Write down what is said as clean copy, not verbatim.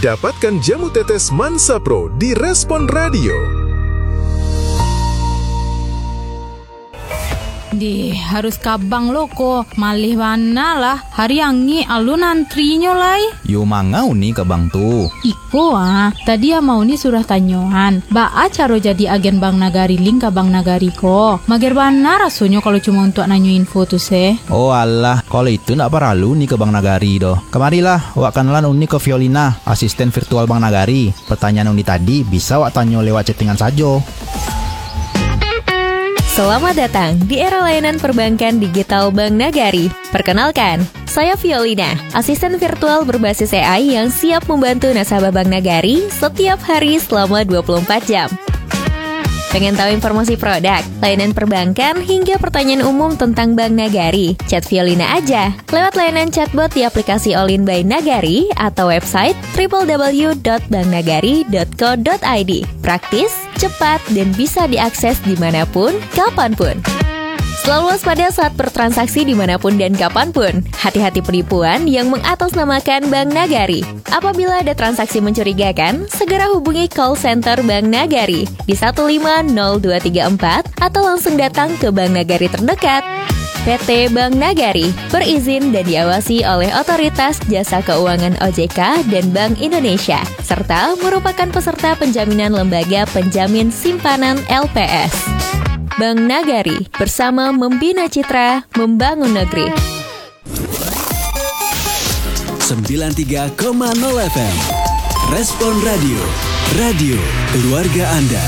Dapatkan jamu tetes Mansa Pro di Respon Radio. Harus kabang lo ko malih mana lah hari angi alun antrinya lai. Yo mangau nih ke bang tu. Iko tadi mau ni surah tanyohan. Baa caro jadi agen Bank Nagari link ke Bank Nagari ko. Mager bana rasanya kalau cuma untuk nanyo info tu se. Oh alah, kalau itu nak perlu nih ke Bank Nagari doh. Kemarilah, wak kenalan uni ke Violina, asisten virtual Bank Nagari. Pertanyaan uni tadi bisa wak tanyo lewat chattingan saja. Selamat datang di era layanan perbankan digital Bank Nagari. Perkenalkan, saya Violina, asisten virtual berbasis AI yang siap membantu nasabah Bank Nagari setiap hari selama 24 jam. Pengen tahu informasi produk, layanan perbankan, hingga pertanyaan umum tentang Bank Nagari? Chat Violina aja lewat layanan chatbot di aplikasi All In by Nagari atau website www.banknagari.co.id. Praktis, cepat, dan bisa diakses dimanapun, kapanpun. Selalu waspada saat bertransaksi dimanapun dan kapanpun. Hati-hati penipuan yang mengatasnamakan Bank Nagari. Apabila ada transaksi mencurigakan, segera hubungi call center Bank Nagari di 1500234 atau langsung datang ke Bank Nagari terdekat. PT Bank Nagari berizin dan diawasi oleh Otoritas Jasa Keuangan OJK dan Bank Indonesia, serta merupakan peserta penjaminan lembaga penjamin simpanan LPS. Bank Nagari, bersama membina citra, membangun negeri. 93,0 FM Respon Radio, radio keluarga Anda.